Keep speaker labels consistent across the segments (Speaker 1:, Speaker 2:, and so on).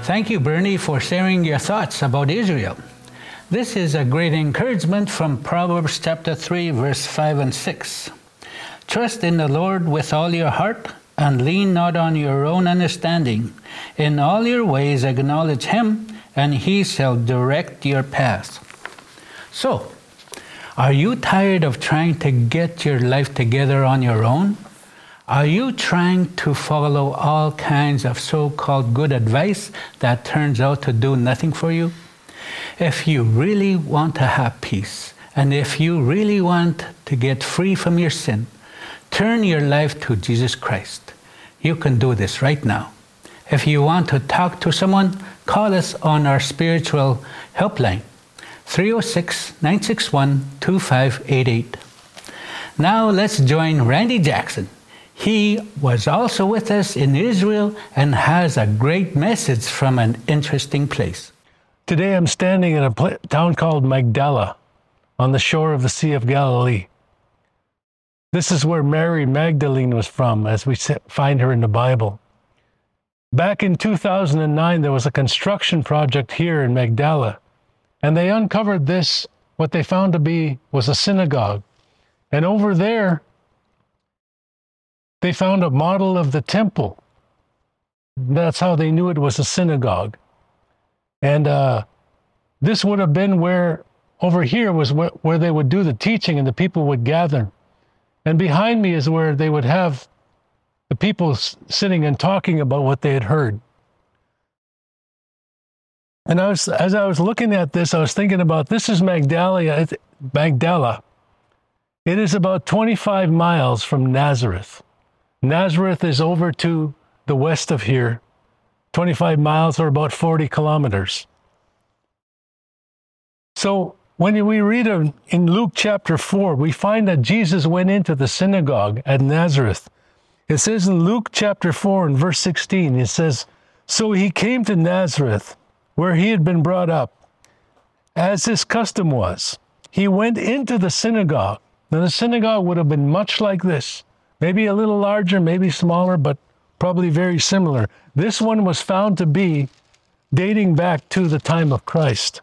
Speaker 1: Thank you, Bernie, for sharing your thoughts about Israel. This is a great encouragement from Proverbs chapter 3, verse 5 and 6. Trust in the Lord with all your heart, and lean not on your own understanding. In all your ways acknowledge him, and he shall direct your path. So, are you tired of trying to get your life together on your own? Are you trying to follow all kinds of so-called good advice that turns out to do nothing for you? If you really want to have peace, and if you really want to get free from your sin, turn your life to Jesus Christ. You can do this right now. If you want to talk to someone, call us on our spiritual helpline, 306-961-2588. Now let's join Randy Jackson. He was also with us in Israel and has a great message from an interesting place.
Speaker 2: Today I'm standing in a town called Magdala on the shore of the Sea of Galilee. This is where Mary Magdalene was from, as we find her in the Bible. Back in 2009, there was a construction project here in Magdala, and they uncovered this, what they found to be was a synagogue. And over there, they found a model of the temple. That's how they knew it was a synagogue. And this would have been where, over here was where they would do the teaching and the people would gather. And behind me is where they would have the people sitting and talking about what they had heard. And as I was looking at this, I was thinking about, this is Magdala. It is about 25 miles from Nazareth. Nazareth is over to the west of here. 25 miles or about 40 kilometers. So when we read in Luke chapter 4, we find that Jesus went into the synagogue at Nazareth. It says in Luke chapter 4 and verse 16, it says, "So he came to Nazareth, where he had been brought up. As his custom was, he went into the synagogue." Now the synagogue would have been much like this. Maybe a little larger, maybe smaller, but probably very similar. This one was found to be dating back to the time of Christ.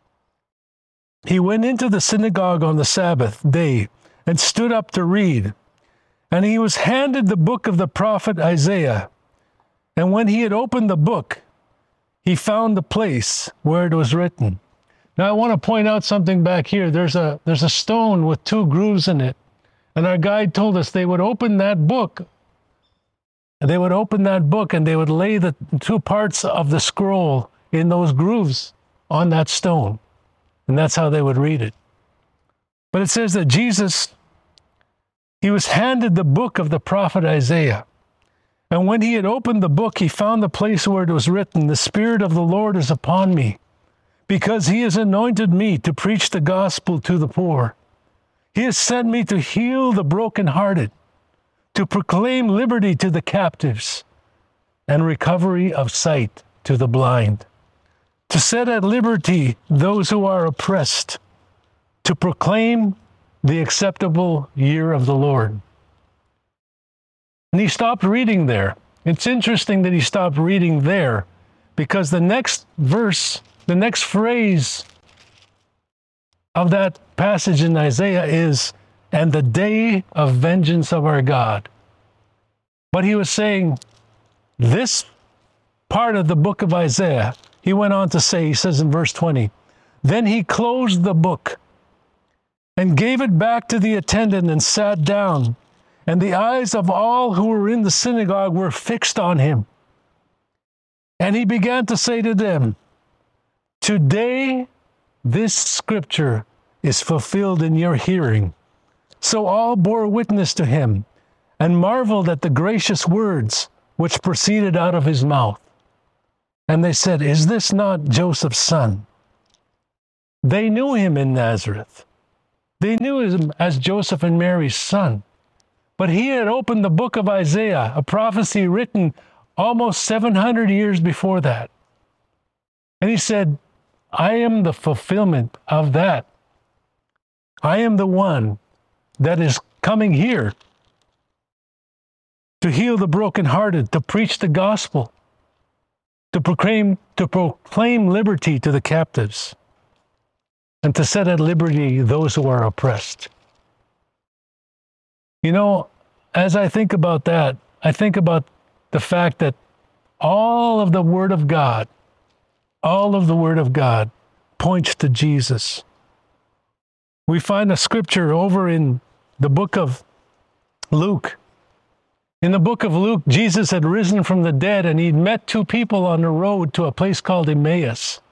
Speaker 2: He went into the synagogue on the Sabbath day and stood up to read. And he was handed the book of the prophet Isaiah. And when he had opened the book, he found the place where it was written. Now I want to point out something back here. There's a stone with 2 grooves in it. And our guide told us they would open that book. And they would lay the 2 parts of the scroll in those grooves on that stone. And that's how they would read it. But it says that Jesus, he was handed the book of the prophet Isaiah. And when he had opened the book, he found the place where it was written, "The Spirit of the Lord is upon me, because he has anointed me to preach the gospel to the poor. He has sent me to heal the brokenhearted, to proclaim liberty to the captives, and recovery of sight to the blind, to set at liberty those who are oppressed, to proclaim the acceptable year of the Lord." And he stopped reading there. It's interesting that he stopped reading there, because the next verse, the next phrase of that passage in Isaiah is, "And the day of vengeance of our God." But he was saying, this part of the book of Isaiah, he went on to say, he says in verse 20, "Then he closed the book and gave it back to the attendant and sat down. And the eyes of all who were in the synagogue were fixed on him. And he began to say to them, 'Today this scripture is fulfilled in your hearing.' So all bore witness to him and marveled at the gracious words which proceeded out of his mouth. And they said, 'Is this not Joseph's son?' They knew him in Nazareth. They knew him as Joseph and Mary's son. But he had opened the book of Isaiah, a prophecy written almost 700 years before that. And he said, 'I am the fulfillment of that. I am the one that is coming here to heal the brokenhearted, to preach the gospel, to proclaim liberty to the captives, and to set at liberty those who are oppressed. You know, as I think about that, I think about the fact that all of the Word of God points to Jesus. We find a scripture over in the book of Luke. In the book of Luke, Jesus had risen from the dead, and he'd met two people on the road to a place called Emmaus.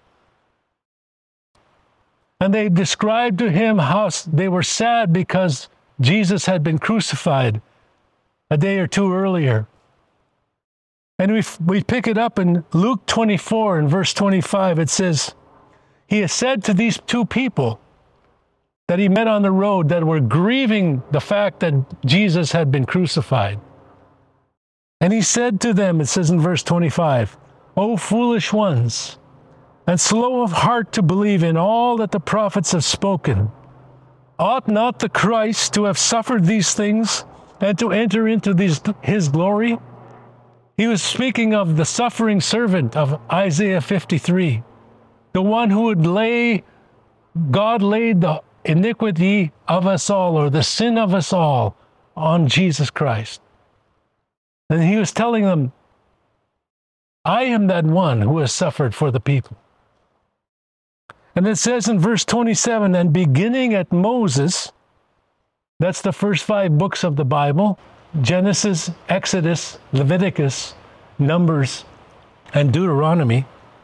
Speaker 2: And they described to him how they were sad because Jesus had been crucified a day or two earlier. And we pick it up in Luke 24 and verse 25. It says, he has said to these two people that he met on the road that were grieving the fact that Jesus had been crucified. And he said to them, it says in verse 25, O foolish ones, and slow of heart to believe in all that the prophets have spoken. Ought not the Christ to have suffered these things and to enter into his glory? He was speaking of the suffering servant of Isaiah 53, the one who would God laid the iniquity of us all, or the sin of us all, on Jesus Christ. And he was telling them, I am that one who has suffered for the people. And it says in verse 27, and beginning at Moses, that's the first 5 books of the Bible, Genesis, Exodus, Leviticus, Numbers, and Deuteronomy,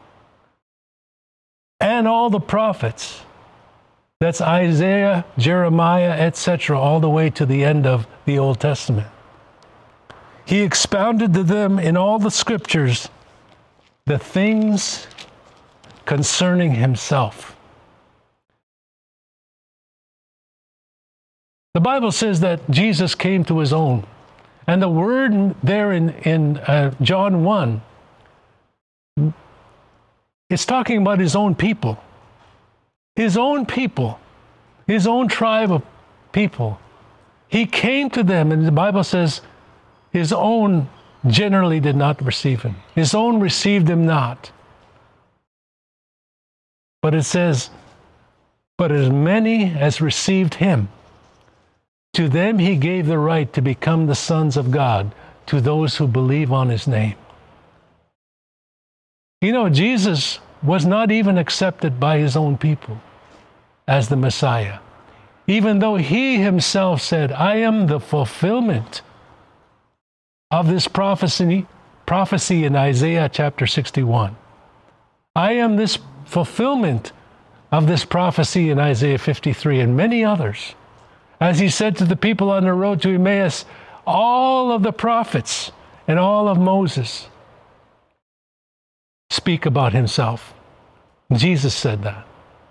Speaker 2: and all the prophets, that's Isaiah, Jeremiah, etc., all the way to the end of the Old Testament. He expounded to them in all the scriptures the things concerning himself. The Bible says that Jesus came to his own. And the word there in John 1, it's talking about his own people. His own people. His own tribe of people. He came to them, and the Bible says his own generally did not receive him. His own received him not. But it says, but as many as received him, to them he gave the right to become the sons of God, to those who believe on his name. You know, Jesus was not even accepted by his own people as the Messiah, even though he himself said, I am the fulfillment of this prophecy in Isaiah chapter 61. I am this fulfillment of this prophecy in Isaiah 53 and many others. As he said to the people on the road to Emmaus, all of the prophets and all of Moses speak about himself. Jesus said that.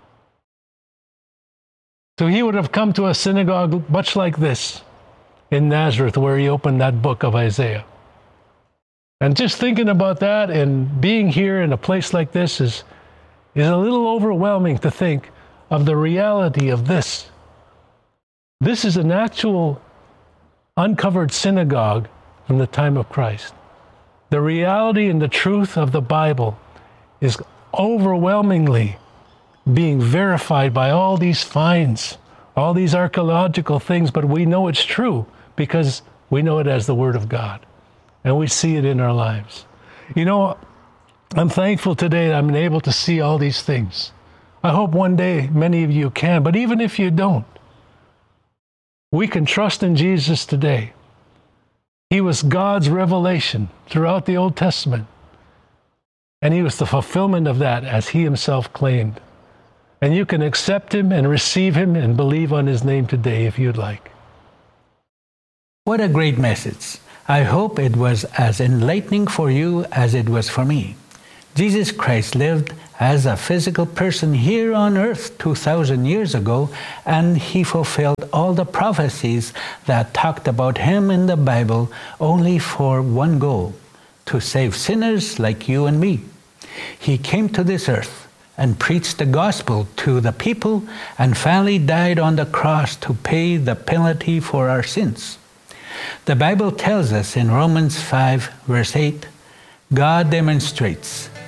Speaker 2: So he would have come to a synagogue much like this in Nazareth, where he opened that book of Isaiah. And just thinking about that and being here in a place like this is a little overwhelming to think of the reality of this. This is an actual uncovered synagogue from the time of Christ. The reality and the truth of the Bible is overwhelmingly being verified by all these finds, all these archaeological things, but we know it's true because we know it as the Word of God, and we see it in our lives. You know, I'm thankful today that I'm able to see all these things. I hope one day many of you can, but even if you don't, we can trust in Jesus today. He was God's revelation throughout the Old Testament, and he was the fulfillment of that, as he himself claimed. And you can accept him and receive him and believe on his name today if you'd like.
Speaker 1: What a great message. I hope it was as enlightening for you as it was for me. Jesus Christ lived as a physical person here on earth 2,000 years ago, and he fulfilled all the prophecies that talked about him in the Bible only for one goal: to save sinners like you and me. He came to this earth and preached the gospel to the people and finally died on the cross to pay the penalty for our sins. The Bible tells us in Romans 5, verse 8, God demonstrates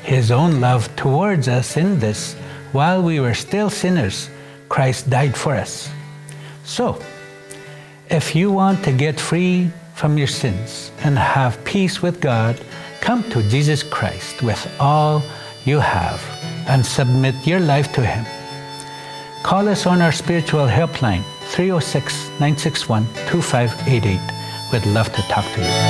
Speaker 1: His own love towards us in this, while we were still sinners, Christ died for us. So, if you want to get free from your sins and have peace with God, come to Jesus Christ with all you have and submit your life to Him. Call us on our spiritual helpline, 306-961-2588. We'd love to talk to you.